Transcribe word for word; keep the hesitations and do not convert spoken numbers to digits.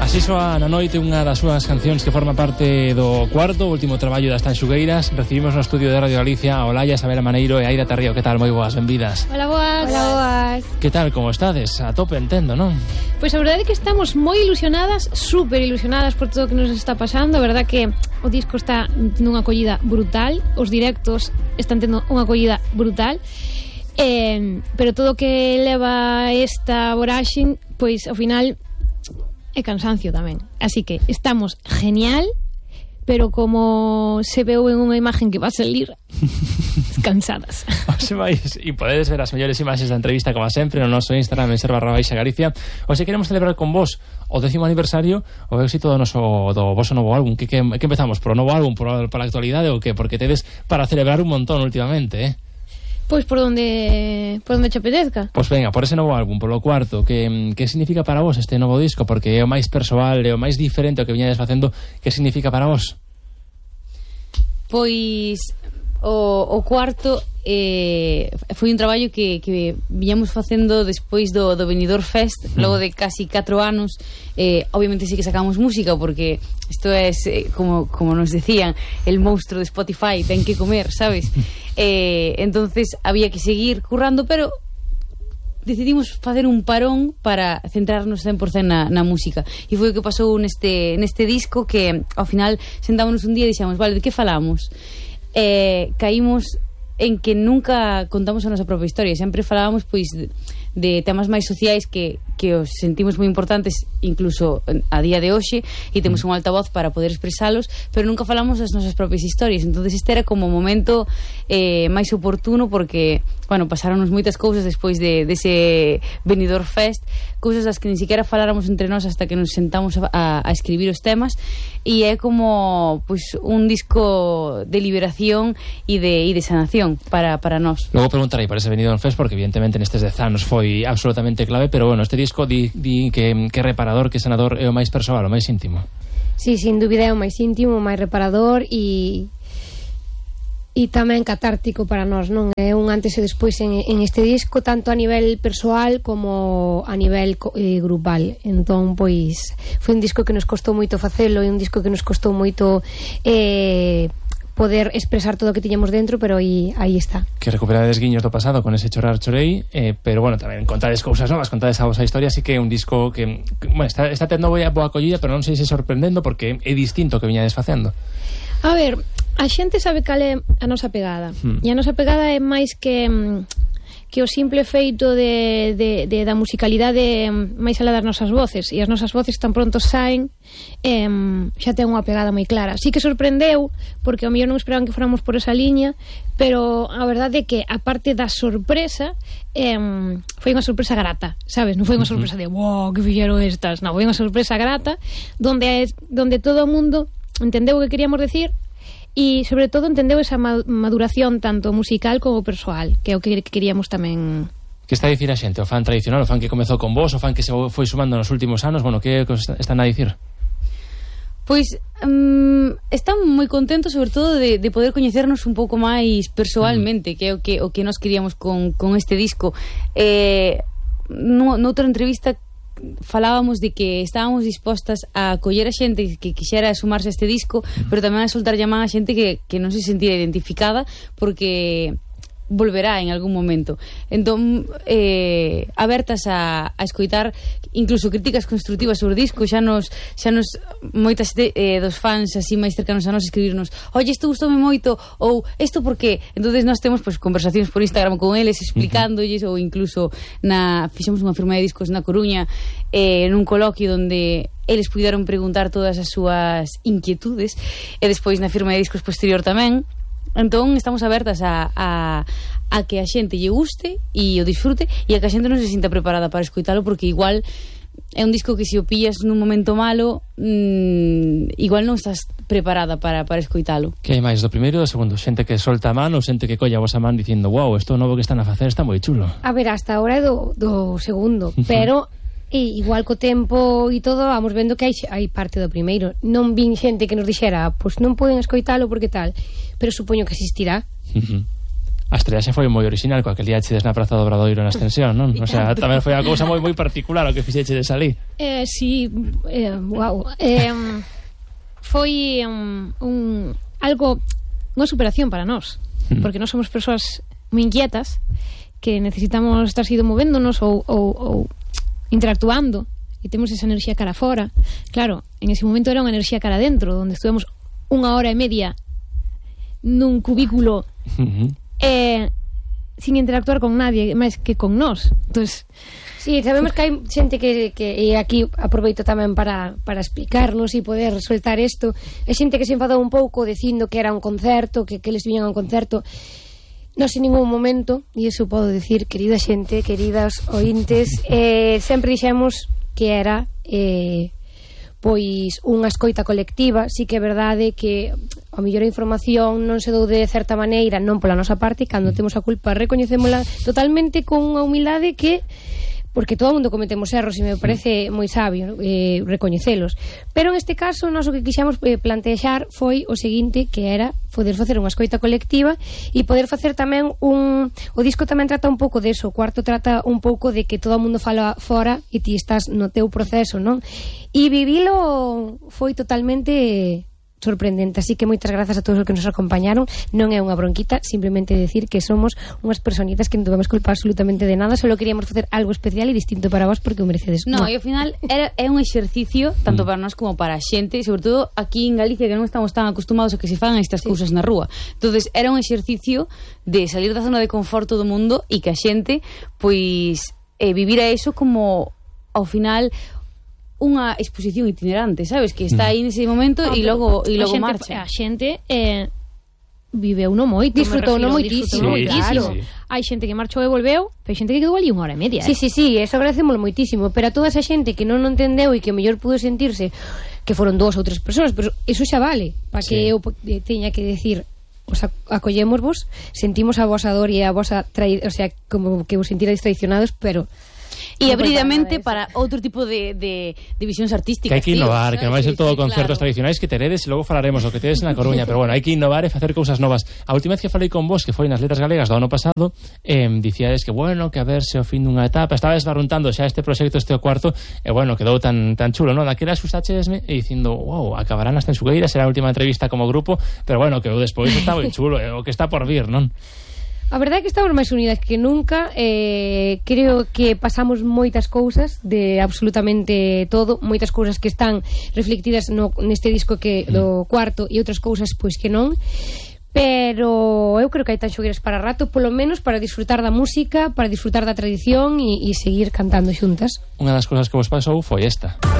Así soa na noite unha das súas cancións que forma parte do cuarto último traballo das Tanxugueiras. Recibimos no estudio de Radio Galicia a Olalla, Isabela Maneiro e Aida Tarrío. Que tal? Moi boas, benvidas. Hola, boas. Hola, boas. Que tal, como estades? A tope, entendo, non? Pois a verdade é que estamos moi ilusionadas, super ilusionadas por todo o que nos está pasando. A verdade que o disco está nunha acollida brutal, os directos están tendo unha acollida brutal. Eh, pero todo o que leva esta voraxen, pois ao final é cansancio tamén. Así que estamos genial, pero como se veu en unha imagen que va a salir, cansadas. Os vais, e podedes ver as mellores imaxes da entrevista como sempre no noso Instagram en serva arroba Baixa Galicia. Hoxe queremos celebrar con vos o décimo aniversario, o éxito do noso do voso novo álbum. Que, que, que empezamos? Por o novo álbum, por, por a actualidade ou que? Porque tedes para celebrar un montón últimamente, eh? Pois por onde por onde che apetezca. Pois venga, por ese novo álbum, por lo cuarto. Que, que significa para vos este novo disco? Porque é o máis persoal, é o máis diferente ao que viñades facendo. Que significa para vos? Pois o, o cuarto eh, foi un traballo que, que viñamos facendo despois do, do Benidorm Fest, mm. logo de casi catro anos. eh, obviamente sí que sacamos música, porque isto é eh, como, como nos decían, el monstruo de Spotify ten que comer, sabes? eh, entonces había que seguir currando, pero decidimos facer un parón para centrarnos cen por cento na, na música. E foi o que pasou neste, neste disco, que ao final sentámonos un día e dixemos, vale, de que falamos? Eh, caímos en que nunca contamos a nosa propia historia. Sempre falábamos pois de, de temas máis sociais que, que os sentimos moi importantes incluso a día de hoxe, e temos un altavoz para poder expresalos, pero nunca falamos das nosas propias historias. Entonces este era como o momento eh, máis oportuno, porque bueno, pasáronos moitas cousas despois de, dese Benidorm Fest, cousas das que ni siquiera faláramos entre nós hasta que nos sentamos a, a, a escribir os temas, e é como pois un disco de liberación e de, e de sanación para, para nós. Logo preguntarei por ese Benidorm Fest, porque evidentemente nestes dez anos foi absolutamente clave, pero bueno, este disco di, di que, que reparador, que sanador, é o máis persoal, o máis íntimo. Sí, sin dúbida é o máis íntimo, o máis reparador e e tamén catártico para nós, non? É un antes e despois en, en este disco, tanto a nivel persoal como a nivel eh, grupal. Entón, pois foi un disco que nos costou moito facelo, e un disco que nos costou moito eh, poder expresar todo o que tiñamos dentro, pero aí, aí está. Que recuperades guiños do pasado con ese Chorar Chorei, eh, pero bueno, tamén contades cousas novas, contades a vosa historia, así que é un disco que, que bueno, está, está tendo boa acollida, pero non sei se sorprendendo, porque é distinto que viñades facendo. A ver, a xente sabe cal é a nosa pegada, hmm. e a nosa pegada é máis que que o simple feito de, de, de da musicalidade máis alá das nosas voces, e as nosas voces tan pronto saen, eh, xa ten unha pegada moi clara. Sí que sorprendeu, porque ao mellor non esperaban que fóramos por esa liña, pero a verdade é que a parte da sorpresa eh, foi unha sorpresa grata, sabes? Non foi unha sorpresa de wow, que fixeron estas, non, foi unha sorpresa grata, donde, donde todo o mundo entendeu o que queríamos decir, e sobre todo entendeu esa maduración tanto musical como persoal, que é o que queríamos tamén. Que está a dicir a xente? O fan tradicional, o fan que comezou con vos, o fan que se foi sumando nos últimos anos? Bueno, que están a dicir? Pois um, están moi contentos, sobre todo de, de poder coñecernos un pouco máis persoalmente, mm. que é o que, o que nos queríamos con, con este disco. Eh, no, noutra entrevista falábamos de que estábamos dispostas a coller a xente que quixera sumarse a este disco, pero tamén a soltar llamada a xente que, que non se sentira identificada, porque volverá en algún momento. Entón, eh, abertas a, a escoitar incluso críticas constructivas sobre o disco. Xa nos, xa nos moitas eh, dos fans así máis cercanos a nos escribirnos, oye, isto gustoume moito, ou isto por qué? Entonces nós temos pues, conversacións por Instagram con eles explicándolles, uh-huh. ou incluso na, fixemos unha firma de discos na Coruña, eh, nun coloquio onde eles puderon preguntar todas as súas inquietudes, e despois na firma de discos posterior tamén. Entón estamos abertas a, a, a que a xente lle guste e o disfrute, e a que a xente non se sinta preparada para escoitalo, porque igual é un disco que se o pillas nun momento malo, mmm, igual non estás preparada para, para escoitalo. Que hai máis do primeiro e do segundo? Xente que solta a man ou xente que colla a vosa man dicindo wow, isto novo que están a facer está moi chulo? A ver, hasta agora é do, do segundo, pero e igual co tempo e todo vamos vendo que hai, hai parte do primeiro. Non vin xente que nos dixera pois non poden escoitalo porque tal, pero supoño que existirá. Uh-huh. A estrellaxe foi moi original, coa que liachedes na Praza do Obradoiro na Ascensión, non? O sea, tamén foi unha cousa moi moi particular o que fixechedes ali. Eh, sí, eh, wow. Eh, foi um, un algo, unha superación para nós, mm. porque nós somos persoas moi inquietas que necesitamos estar sido movéndonos ou, ou, ou interactuando e temos esa enerxía cara fora. Claro, en ese momento era unha enerxía cara dentro, onde estuvemos unha hora e media nun cubículo uh-huh. eh, sin interactuar con nadie máis que con nós. Entonces, sí, sabemos que hai xente que, que e aquí aproveito tamén para, para explicarnos e poder soltar isto. Hai xente que se enfadou un pouco dicindo que era un concerto, que, que les viñan a un concerto. Nós en ningún momento, e iso podo decir, querida xente, queridas ointes, eh, sempre dixemos que era eh, pois unha escoita colectiva. Sí que é verdade que a mellor a información non se dou de certa maneira, non pola nosa parte, e cando temos a culpa recoñecémola totalmente con unha humildade que, porque todo o mundo cometemos erros e me parece moi sabio eh, recoñecelos, pero en este caso nós o que quixamos eh, plantexar foi o seguinte, que era poder facer unha escoita colectiva e poder facer tamén un... O disco tamén trata un pouco deso, o cuarto trata un pouco de que todo o mundo fala fora e ti estás no teu proceso, non? E vivilo foi totalmente sorprendente, así que moitas grazas a todos os que nos acompañaron. Non é unha bronquita, simplemente decir que somos unhas personitas que non tuvemos culpa absolutamente de nada, solo queríamos facer algo especial e distinto para vos porque o merecedes. No, no. E ao final era, é un exercicio tanto para nós como para a xente, e sobre todo aquí en Galicia, que non estamos tan acostumados a que se fagan estas sí. cousas na rúa. Entonces era un exercicio de salir da zona de conforto do mundo e que a xente pois eh, vivira eso como ao final unha exposición itinerante, sabes? Que está aí nese momento e logo e logo marcha. A xente eh, viveu no moito, disfrutou no moitísimo, sí, claro. Sí. Hai xente que marchou e volveu, pero hai xente que quedou ali unha hora e media. Sí, eh? sí, sí, eso agradecémoslo moitísimo, pero a toda esa xente que non o entendeu e que mellor pudo sentirse que foron dúas ou tres persoas, pero eso xa vale, para que sí. eu teña que decir, os acollémosvos, sentimos a vosa dor e a vosa traída, o sea, como que vos sentirais traicionados, pero e abridamente para outro tipo de, de, de visións artísticas. Que hai que innovar, tío, que non vai ser todo sí, concertos claro. tradicionais que teredes e logo falaremos o que tedes na Coruña, pero bueno, hai que innovar e facer cousas novas. A última vez que falei con vos, que foi nas Letras Galegas do ano pasado, eh, dicíades que bueno, que a ver se o fin dunha etapa, estabas barruntando xa este proxecto, este o cuarto, e bueno, quedou tan tan chulo, non? Daquela xustaxesme e dicindo, wow, acabarán as tensugueiras, será a última entrevista como grupo, pero bueno, que o despois está moi chulo, eh, o que está por vir, non? A verdade é que estamos máis unidas que nunca. eh, Creo que pasamos moitas cousas de absolutamente todo, moitas cousas que están reflectidas no, neste disco que do cuarto e outras cousas pois que non. Pero eu creo que hai tan xogueiras para rato, polo menos para disfrutar da música, para disfrutar da tradición e, e seguir cantando xuntas. Unha das cousas que vos pasou foi esta.